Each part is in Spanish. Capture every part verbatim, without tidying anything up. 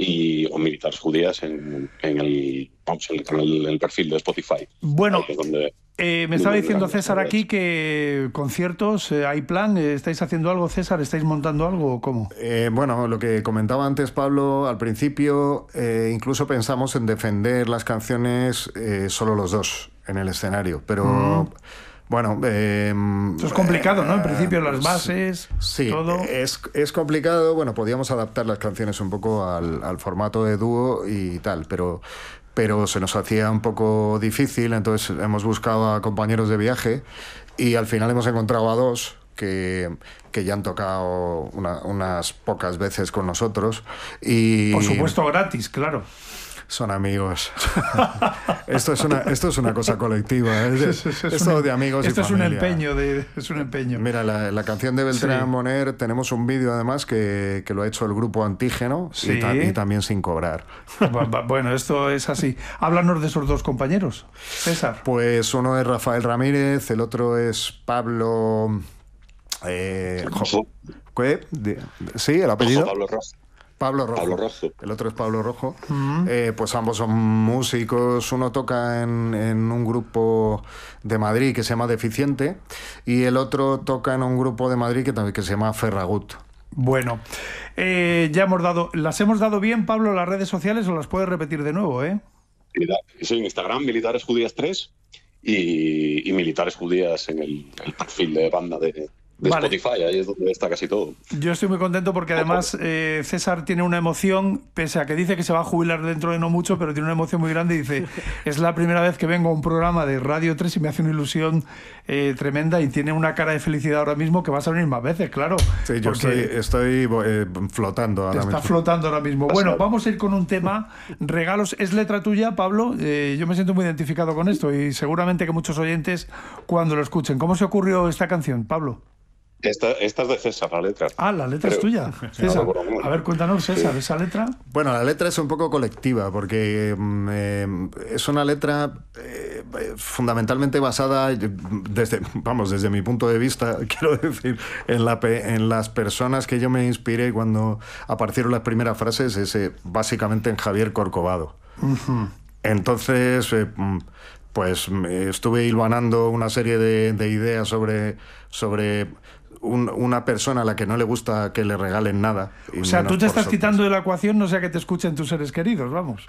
y o Militares Judías en, en el, vamos, el, el, el perfil de Spotify. Bueno, ahí es donde, eh, me estaba diciendo César aquí que conciertos, eh, ¿hay plan? ¿Estáis haciendo algo, César? ¿Estáis montando algo o cómo? Eh, bueno, lo que comentaba antes Pablo, al principio eh, incluso pensamos en defender las canciones eh, solo los dos en el escenario, pero... Mm. Bueno, eh, eso es complicado, ¿no? En principio las bases, sí, todo. Es, es complicado. Bueno, podíamos adaptar las canciones un poco al, al formato de dúo y tal, pero, pero se nos hacía un poco difícil, entonces hemos buscado a compañeros de viaje y al final hemos encontrado a dos que, que ya han tocado una, unas pocas veces con nosotros. Y, por supuesto, gratis, claro. Son amigos. esto, es una, esto es una cosa colectiva. ¿eh? Es, es, es esto un, de amigos esto y es familia. Un empeño de, es un empeño. Mira, la, la canción de Beltrán sí. Moner, tenemos un vídeo además que, que lo ha hecho el grupo Antígeno sí. y, ta, y también sin cobrar. Bueno, esto es así. Háblanos de esos dos compañeros, César. Pues uno es Rafael Ramírez, el otro es Pablo... Eh, jo, ¿qué? Sí, el apellido. Pablo Rojo. Pablo Rojo. Pablo Rojo. El otro es Pablo Rojo. Uh-huh. Eh, pues ambos son músicos. Uno toca en, en un grupo de Madrid que se llama Deficiente y el otro toca en un grupo de Madrid que, que se llama Ferragut. Bueno, eh, ya hemos dado... ¿Las hemos dado bien, Pablo, las redes sociales o las puedes repetir de nuevo, eh? Soy en Instagram, Militares Judías tres y, y Militares Judías en el, el perfil de banda de... de vale. Spotify, ahí es donde está casi todo. Yo estoy muy contento porque además eh, César tiene una emoción, pese a que dice que se va a jubilar dentro de no mucho, pero tiene una emoción muy grande y dice, es la primera vez que vengo a un programa de Radio tres y me hace una ilusión eh, tremenda y tiene una cara de felicidad ahora mismo que vas a venir más veces, claro. Sí, yo estoy, estoy eh, flotando ahora mismo. Está mismo. flotando ahora mismo. Bueno, vamos a ir con un tema, regalos. Es letra tuya, Pablo. Eh, yo me siento muy identificado con esto y seguramente que muchos oyentes cuando lo escuchen. ¿Cómo se ocurrió esta canción, Pablo? Esta, esta es de César, la letra. Ah, la letra Creo. es tuya, César. A ver, cuéntanos, César, sí. ¿esa letra? Bueno, la letra es un poco colectiva, porque eh, es una letra eh, fundamentalmente basada, desde, vamos, desde mi punto de vista, quiero decir, en, la, en las personas que yo me inspiré cuando aparecieron las primeras frases, es eh, básicamente en Javier Corcovado. Uh-huh. Entonces... Eh, pues estuve hilvanando una serie de, de ideas sobre... sobre Un, una persona a la que no le gusta que le regalen nada. O sea, tú te estás sorpresa. quitando de la ecuación, no sea que te escuchen tus seres queridos, vamos.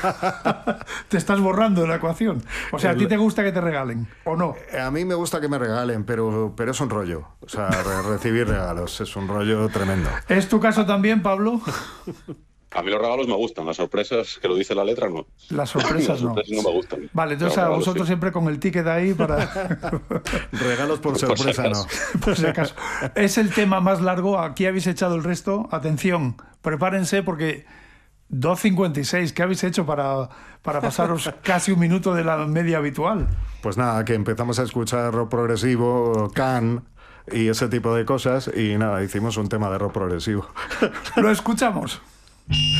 Te estás borrando de la ecuación. O sea, ¿a ti te gusta que te regalen o no? A mí me gusta que me regalen, pero, pero es un rollo. O sea, re recibir regalos es un rollo tremendo. ¿Es tu caso también, Pablo? A mí los regalos me gustan, las sorpresas, que lo dice la letra, no. Las sorpresas, las sorpresas no. no me gustan. Vale, entonces a vosotros sí. siempre con el ticket ahí para... Regalos por sorpresa, por no. Por si acaso. Es el tema más largo, aquí habéis echado el resto. Atención, prepárense porque dos cincuenta y seis, ¿qué habéis hecho para, para pasaros casi un minuto de la media habitual? Pues nada, que empezamos a escuchar rock progresivo, Can... y ese tipo de cosas, y nada, hicimos un tema de rock progresivo. ¿Lo escuchamos?